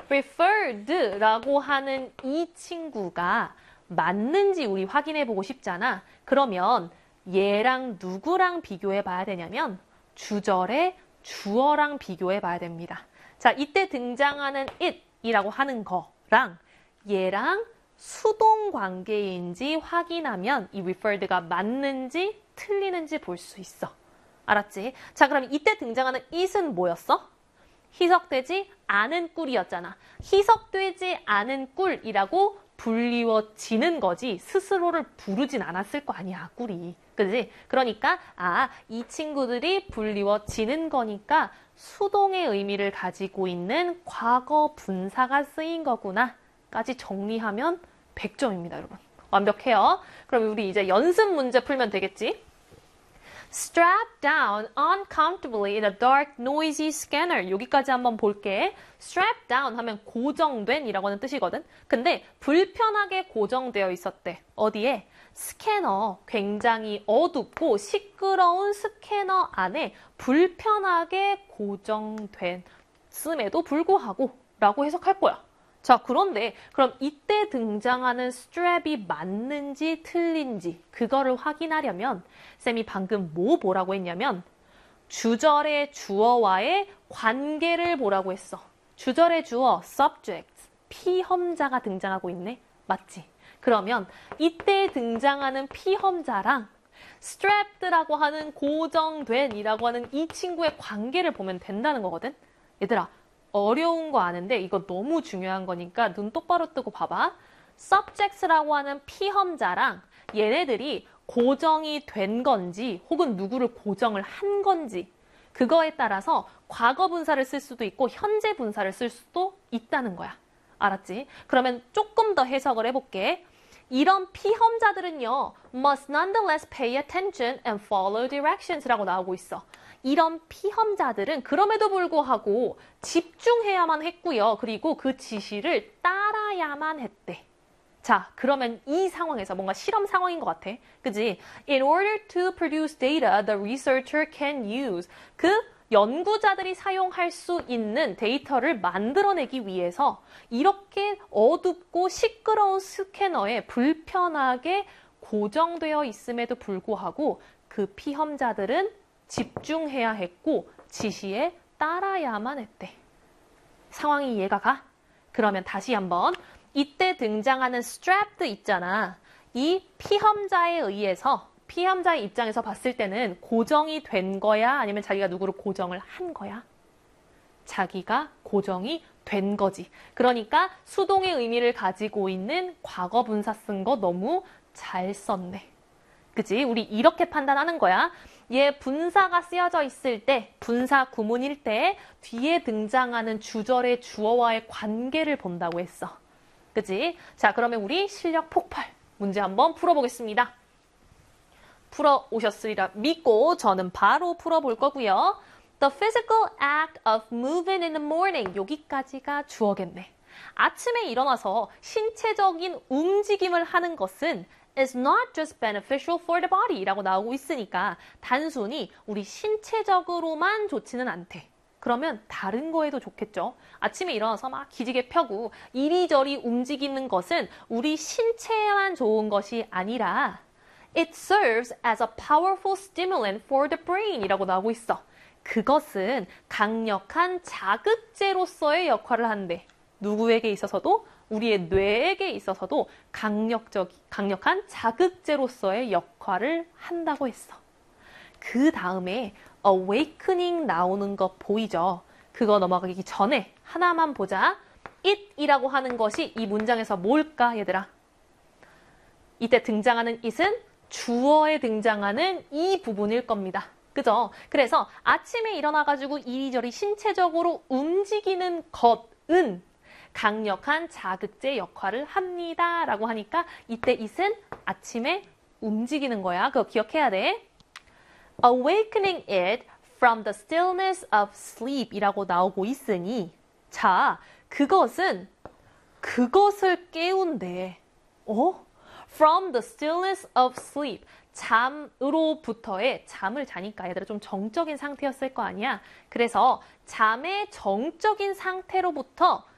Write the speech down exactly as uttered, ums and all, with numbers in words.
referred라고 하는 이 친구가 맞는지 우리 확인해보고 싶잖아. 그러면 얘랑 누구랑 비교해 봐야 되냐면 주절의 주어랑 비교해 봐야 됩니다. 자, 이때 등장하는 it이라고 하는 거랑 얘랑 수동 관계인지 확인하면 이 referred가 맞는지 틀리는지 볼 수 있어. 알았지? 자, 그럼 이때 등장하는 it은 뭐였어? 희석되지 않은 꿀이었잖아. 희석되지 않은 꿀이라고 불리워지는 거지 스스로를 부르진 않았을 거 아니야, 꿀이. 그지? 그러니까 아, 이 친구들이 불리워지는 거니까 수동의 의미를 가지고 있는 과거 분사가 쓰인 거구나 까지 정리하면 백 점입니다, 여러분. 완벽해요. 그럼 우리 이제 연습 문제 풀면 되겠지? Strap down uncomfortably in a dark, noisy scanner. 여기까지 한번 볼게. Strap down 하면 고정된 이라고 하는 뜻이거든. 근데 불편하게 고정되어 있었대. 어디에? 스캐너. 굉장히 어둡고 시끄러운 스캐너 안에 불편하게 고정된 씀에도 불구하고 라고 해석할 거야. 자, 그런데 그럼 이때 등장하는 strap이 맞는지 틀린지 그거를 확인하려면 쌤이 방금 뭐 보라고 했냐면 주절의 주어와의 관계를 보라고 했어. 주절의 주어 subject, 피험자가 등장하고 있네. 맞지? 그러면 이때 등장하는 피험자랑 strapped라고 하는 고정된 이라고 하는 이 친구의 관계를 보면 된다는 거거든. 얘들아, 어려운 거 아는데 이거 너무 중요한 거니까 눈 똑바로 뜨고 봐봐. subjects라고 하는 피험자랑 얘네들이 고정이 된 건지 혹은 누구를 고정을 한 건지 그거에 따라서 과거 분사를 쓸 수도 있고 현재 분사를 쓸 수도 있다는 거야. 알았지? 그러면 조금 더 해석을 해볼게. 이런 피험자들은요, must nonetheless pay attention and follow directions라고 나오고 있어. 이런 피험자들은 그럼에도 불구하고 집중해야만 했고요. 그리고 그 지시를 따라야만 했대. 자, 그러면 이 상황에서 뭔가 실험 상황인 것 같아. 그지? In order to produce data the researcher can use. 그 연구자들이 사용할 수 있는 데이터를 만들어내기 위해서 이렇게 어둡고 시끄러운 스캐너에 불편하게 고정되어 있음에도 불구하고 그 피험자들은 집중해야 했고 지시에 따라야만 했대. 상황이 이해가 가? 그러면 다시 한번 이때 등장하는 strapped 있잖아. 이 피험자에 의해서 피험자의 입장에서 봤을 때는 고정이 된 거야? 아니면 자기가 누구를 고정을 한 거야? 자기가 고정이 된 거지. 그러니까 수동의 의미를 가지고 있는 과거 분사 쓴 거 너무 잘 썼네. 그치? 우리 이렇게 판단하는 거야. 얘 분사가 쓰여져 있을 때, 분사 구문일 때 뒤에 등장하는 주절의 주어와의 관계를 본다고 했어. 그치? 자, 그러면 우리 실력 폭발 문제 한번 풀어보겠습니다. 풀어 오셨으리라 믿고 저는 바로 풀어볼 거고요. The physical act of moving in the morning. 여기까지가 주어겠네. 아침에 일어나서 신체적인 움직임을 하는 것은 is not just beneficial for the body 라고 나오고 있으니까 단순히 우리 신체적으로만 좋지는 않대. 그러면 다른 거에도 좋겠죠. 아침에 일어나서 막 기지개 펴고 이리저리 움직이는 것은 우리 신체에만 좋은 것이 아니라 It serves as a powerful stimulant for the brain 이라고 나오고 있어. 그것은 강력한 자극제로서의 역할을 한대. 누구에게 있어서도 우리의 뇌에게 있어서도 강력적, 강력한 자극제로서의 역할을 한다고 했어. 그 다음에 awakening 나오는 거 보이죠? 그거 넘어가기 전에 하나만 보자. it이라고 하는 것이 이 문장에서 뭘까, 얘들아? 이때 등장하는 it은 주어에 등장하는 이 부분일 겁니다. 그죠? 그래서 아침에 일어나가지고 이리저리 신체적으로 움직이는 것은 강력한 자극제 역할을 합니다. 라고 하니까 이때 it은 아침에 움직이는 거야. 그거 기억해야 돼. Awakening it from the stillness of sleep 이라고 나오고 있으니 자, 그것은 그것을 깨운대. 어? From the stillness of sleep. 잠으로부터의 잠을 자니까 얘들아 좀 정적인 상태였을 거 아니야. 그래서 잠의 정적인 상태로부터